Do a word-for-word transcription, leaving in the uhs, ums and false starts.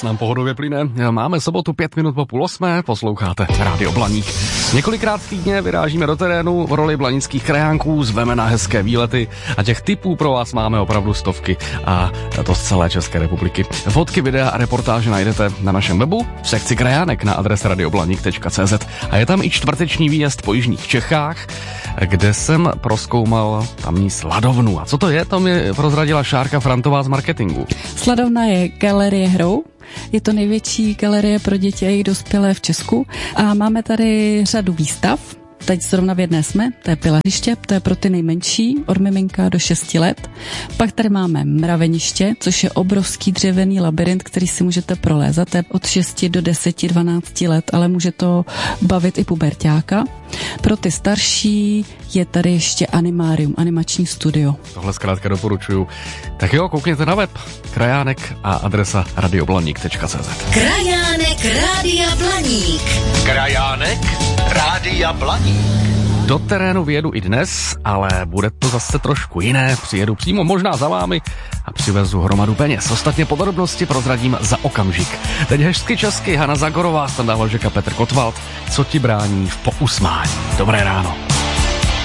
Čas nám pohodově plyne. Máme sobotu pět minut po půl osmé, posloucháte Rádio Blaník. Několikrát týdně vyrážíme do terénu v roli blanických krajánků, zveme na hezké výlety a těch typů pro vás máme opravdu stovky a to z celé České republiky. Fotky, videa a reportáže najdete na našem webu v sekci krajánek na adrese radioblaník tečka cé zet a je tam i čtvrteční výjezd po jižních Čechách, kde jsem prozkoumal tamní sladovnu. A co to je, to mi prozradila Šárka Frantová z marketingu. Sladovna je galerie hrou. Je to největší galerie pro děti a jejich dospělé v Česku. A máme tady řadu výstav. Teď zrovna v jedné jsme, to je Pilařiště, to je pro ty nejmenší, od miminka do šesti let. Pak tady máme Mraveniště, což je obrovský dřevěný labyrint, který si můžete prolézat, to je od šesti do deseti, dvanácti let, ale může to bavit i puberťáka. Pro ty starší je tady ještě animárium, animační studio. Tohle zkrátka doporučuju. Tak jo, koukněte na web Krajánek a adresa radioblaník tečka cé zet. Krajánek Rádia Blaník. Krajánek Rádia Blaník. Do terénu vyjedu i dnes, ale bude to zase trošku jiné. Přijedu přímo možná za vámi a přivezu hromadu peněz. Ostatně podrobnosti prozradím za okamžik. Teď hezky česky Hana Zagorová, Standa Holžek a Petr Kotwald. Co ti brání v pousmání? Dobré ráno.